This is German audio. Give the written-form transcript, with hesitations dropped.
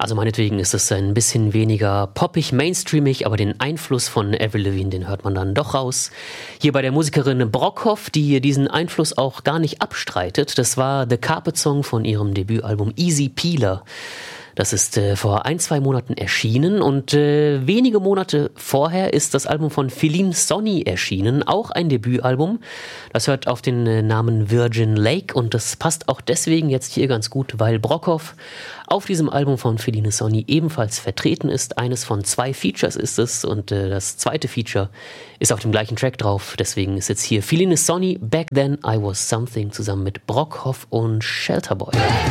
Also meinetwegen ist es ein bisschen weniger poppig, mainstreamig, aber den Einfluss von Avril Lavigne, den hört man dann doch raus. Hier bei der Musikerin Brockhoff, die diesen Einfluss auch gar nicht abstreitet. Das war The Carpet Song von ihrem Debütalbum Easy Peeler. Das ist vor 1-2 Monaten erschienen und wenige Monate vorher ist das Album von Feline Sonny erschienen, auch ein Debütalbum. Das hört auf den Namen Virgin Lake und das passt auch deswegen jetzt hier ganz gut, weil Brockhoff auf diesem Album von Feline Sonny ebenfalls vertreten ist. Eines von 2 Features ist es und das zweite Feature ist auf dem gleichen Track drauf. Deswegen ist jetzt hier Feline Sonny, Back Then I Was Something zusammen mit Brockhoff und Shelterboy.